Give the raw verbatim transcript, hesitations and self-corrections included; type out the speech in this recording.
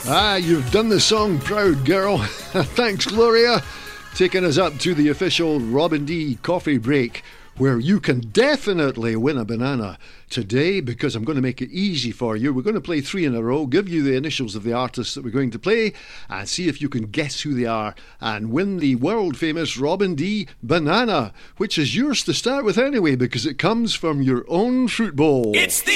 Ah, you've done the song proud, girl. Thanks, Gloria. Taking us up to the official Robin D coffee break, where you can definitely win a banana today, because I'm going to make it easy for you. We're going to play three in a row, give you the initials of the artists that we're going to play, and see if you can guess who they are and win the world famous Robin D banana, which is yours to start with anyway, because it comes from your own fruit bowl. It's the